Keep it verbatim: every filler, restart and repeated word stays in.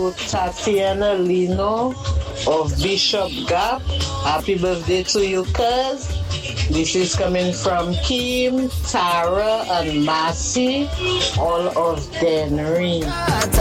to Tatiana Lino of Bishop Gap. Happy birthday to you, cuz. This is coming from Kim, Tara, and Massey, all of Denry.